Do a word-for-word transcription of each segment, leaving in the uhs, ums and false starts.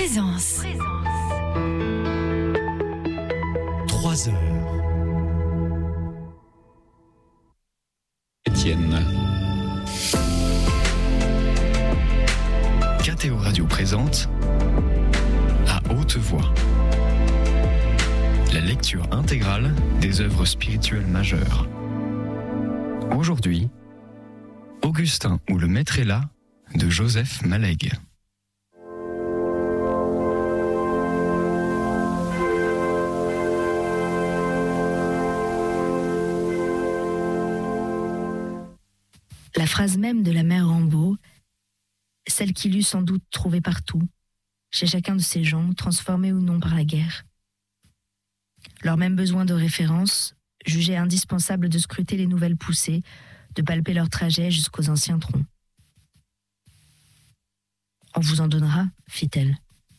Présence. Trois heures. Étienne. K T O Radio présente À haute voix. La lecture intégrale des œuvres spirituelles majeures. Aujourd'hui, Augustin ou le Maître est là de Joseph Malègue. La phrase même de la mère Rambaud, celle qu'il eût sans doute trouvée partout, chez chacun de ces gens, transformés ou non par la guerre. Leur même besoin de référence, jugé indispensable de scruter les nouvelles poussées, de palper leur trajet jusqu'aux anciens troncs. « On vous en donnera, fit-elle.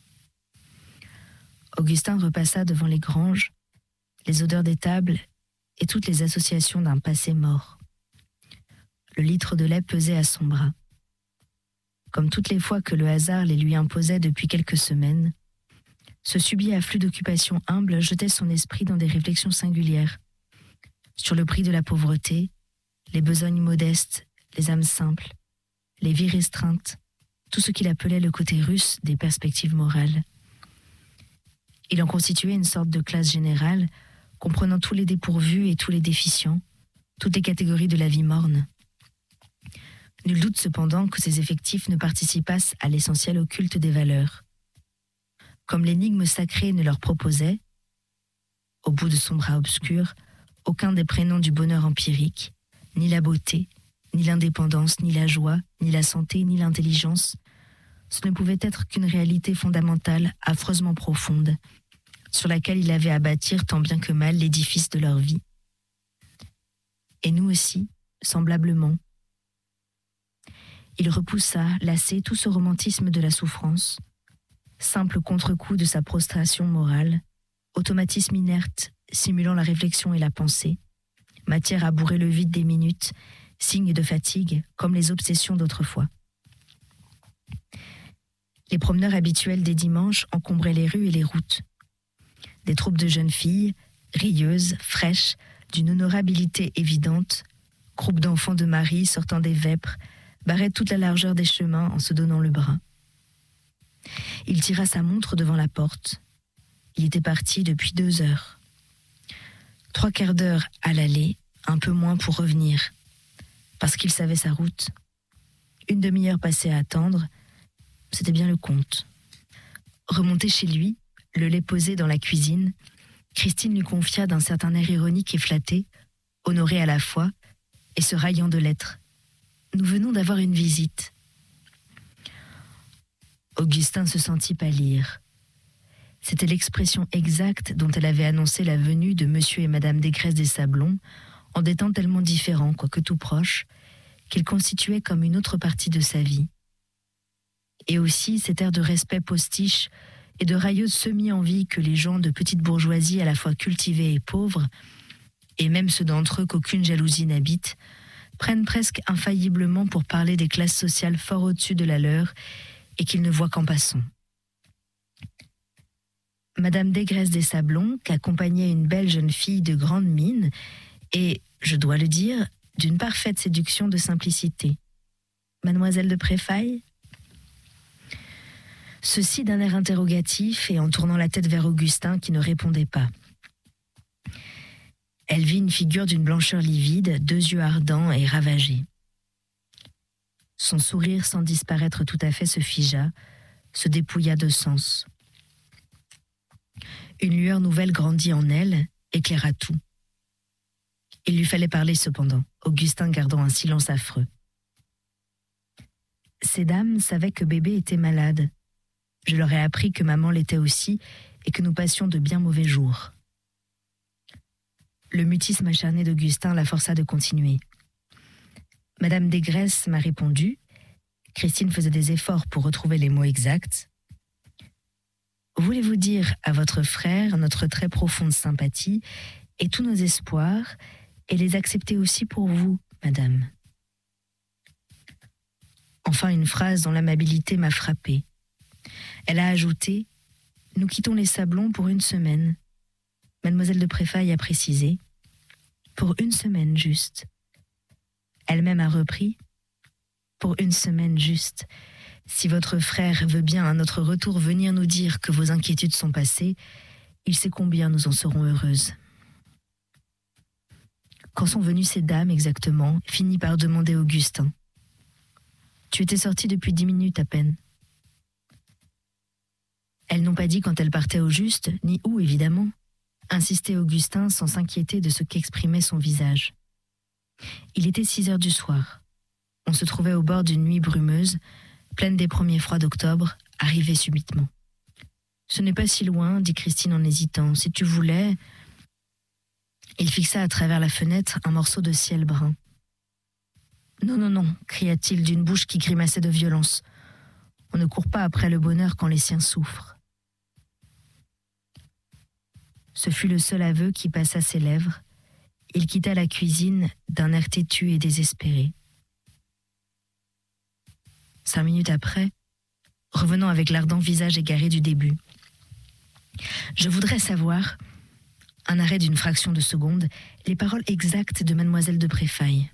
Augustin repassa devant les granges, les odeurs des tables et toutes les associations d'un passé mort. Le litre de lait pesait à son bras. Comme toutes les fois que le hasard les lui imposait depuis quelques semaines, ce subit afflux d'occupations humbles jetait son esprit dans des réflexions singulières, sur le prix de la pauvreté, les besognes modestes, les âmes simples, les vies restreintes, tout ce qu'il appelait le côté russe des perspectives morales. Il en constituait une sorte de classe générale, comprenant tous les dépourvus et tous les déficients, toutes les catégories de la vie morne. Nul doute cependant que ces effectifs ne participassent à l'essentiel au culte des valeurs. Comme l'énigme sacrée ne leur proposait, au bout de son bras obscur, aucun des prénoms du bonheur empirique, ni la beauté, ni l'indépendance, ni la joie, ni la santé, ni l'intelligence, ce ne pouvait être qu'une réalité fondamentale, affreusement profonde, sur laquelle il avait à bâtir tant bien que mal l'édifice de leur vie. Et nous aussi, semblablement. Il repoussa, lassé, tout ce romantisme de la souffrance, simple contre-coup de sa prostration morale, automatisme inerte, simulant la réflexion et la pensée, matière à bourrer le vide des minutes, signe de fatigue, comme les obsessions d'autrefois. Les promeneurs habituels des dimanches encombraient les rues et les routes. Des troupes de jeunes filles, rieuses, fraîches, d'une honorabilité évidente, groupes d'enfants de Marie sortant des vêpres, barrait toute la largeur des chemins en se donnant le bras. Il tira sa montre devant la porte. Il était parti depuis deux heures. Trois quarts d'heure à l'aller, un peu moins pour revenir, parce qu'il savait sa route. Une demi-heure passée à attendre, c'était bien le compte. Remonté chez lui, le lait posé dans la cuisine, Christine lui confia d'un certain air ironique et flatté, honoré à la fois, et se raillant de lettres. Nous venons d'avoir une visite. Augustin se sentit pâlir. C'était l'expression exacte dont elle avait annoncé la venue de monsieur et madame Desgresses des Sablons, en des temps tellement différents, quoique tout proches, qu'ils constituaient comme une autre partie de sa vie. Et aussi cet air de respect postiche et de railleuse semi-envie que les gens de petite bourgeoisie à la fois cultivés et pauvres, et même ceux d'entre eux qu'aucune jalousie n'habite, prennent presque infailliblement pour parler des classes sociales fort au-dessus de la leur et qu'ils ne voient qu'en passant. Madame Desgresses des Sablons, qu'accompagnait une belle jeune fille de grande mine et, je dois le dire, d'une parfaite séduction de simplicité. Mademoiselle de Préfaille ? Ceci d'un air interrogatif et en tournant la tête vers Augustin qui ne répondait pas. Elle vit une figure d'une blancheur livide, deux yeux ardents et ravagés. Son sourire, sans disparaître tout à fait, se figea, se dépouilla de sens. Une lueur nouvelle grandit en elle, éclaira tout. Il lui fallait parler cependant, Augustin gardant un silence affreux. Ces dames savaient que bébé était malade. Je leur ai appris que maman l'était aussi et que nous passions de bien mauvais jours. Le mutisme acharné d'Augustin la força de continuer. Madame Desgresses m'a répondu. Christine faisait des efforts pour retrouver les mots exacts. Voulez-vous dire à votre frère notre très profonde sympathie et tous nos espoirs et les accepter aussi pour vous, madame. Enfin une phrase dont l'amabilité m'a frappée. Elle a ajouté « Nous quittons les Sablons pour une semaine ». Mademoiselle de Préfaille a précisé « Pour une semaine juste ». Elle-même a repris « Pour une semaine juste. Si votre frère veut bien à notre retour venir nous dire que vos inquiétudes sont passées, il sait combien nous en serons heureuses. » Quand sont venues ces dames exactement, finit par demander Augustin. « Tu étais sorti depuis dix minutes à peine. » Elles n'ont pas dit quand elles partaient au juste, ni où évidemment, insistait Augustin sans s'inquiéter de ce qu'exprimait son visage. Il était six heures du soir. On se trouvait au bord d'une nuit brumeuse, pleine des premiers froids d'octobre, arrivés subitement. « Ce n'est pas si loin, dit Christine en hésitant. Si tu voulais... » Il fixa à travers la fenêtre un morceau de ciel brun. « Non, non, non, cria-t-il d'une bouche qui grimaçait de violence. On ne court pas après le bonheur quand les siens souffrent. » Ce fut le seul aveu qui passa ses lèvres. Il quitta la cuisine d'un air têtu et désespéré. Cinq minutes après, revenant avec l'ardent visage égaré du début. « Je voudrais savoir... » Un arrêt d'une fraction de seconde, les paroles exactes de mademoiselle de Préfaille.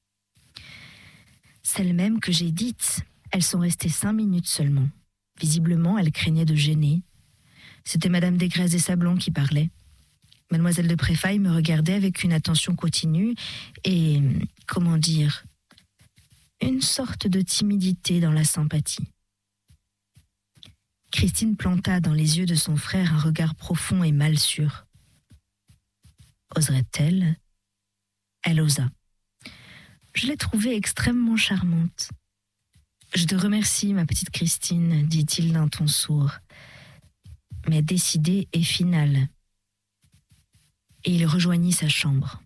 Celles mêmes que j'ai dites, elles sont restées cinq minutes seulement. Visiblement, elle craignait de gêner. C'était madame Desgrès des Sablons qui parlait. Mademoiselle de Préfaille me regardait avec une attention continue et, comment dire, une sorte de timidité dans la sympathie. Christine planta dans les yeux de son frère un regard profond et mal sûr. Oserait-elle ? Elle osa. Je l'ai trouvée extrêmement charmante. Je te remercie, ma petite Christine, dit-il d'un ton sourd, mais décidé et final. Et il rejoignit sa chambre.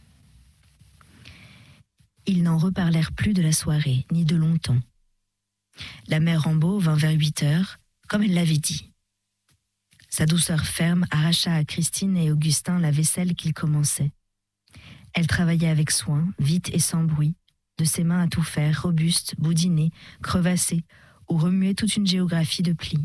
Ils n'en reparlèrent plus de la soirée, ni de longtemps. La mère Rambaud vint vers huit heures, comme elle l'avait dit. Sa douceur ferme arracha à Christine et Augustin la vaisselle qu'ils commençaient. Elle travaillait avec soin, vite et sans bruit, de ses mains à tout faire, robuste, boudinée, crevassée, ou remuait toute une géographie de plis.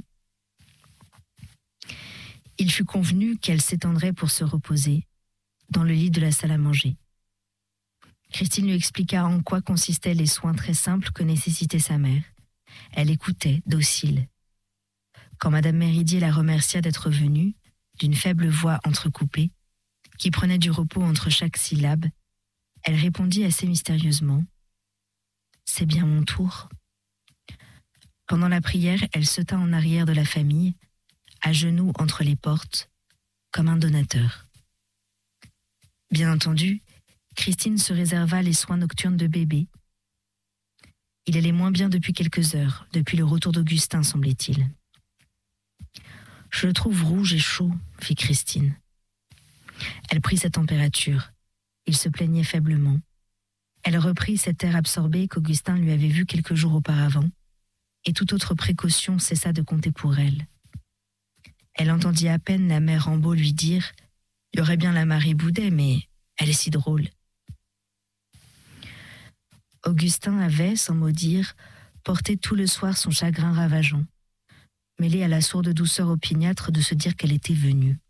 Il fut convenu qu'elle s'étendrait pour se reposer, dans le lit de la salle à manger. Christine lui expliqua en quoi consistaient les soins très simples que nécessitait sa mère. Elle écoutait, docile. Quand madame Méridier la remercia d'être venue, d'une faible voix entrecoupée, qui prenait du repos entre chaque syllabe, elle répondit assez mystérieusement « C'est bien mon tour ». Pendant la prière, elle sauta en arrière de la famille, à genoux entre les portes, comme un donateur. Bien entendu, Christine se réserva les soins nocturnes de bébé. Il allait moins bien depuis quelques heures, depuis le retour d'Augustin, semblait-il. « Je le trouve rouge et chaud, » fit Christine. Elle prit sa température. Il se plaignait faiblement. Elle reprit cet air absorbé qu'Augustin lui avait vu quelques jours auparavant, et toute autre précaution cessa de compter pour elle. Elle entendit à peine la mère Rambaud lui dire « Il y aurait bien la Marie Boudet, mais elle est si drôle. » Augustin avait, sans mot dire, porté tout le soir son chagrin ravageant, mêlé à la sourde douceur opiniâtre de se dire qu'elle était venue.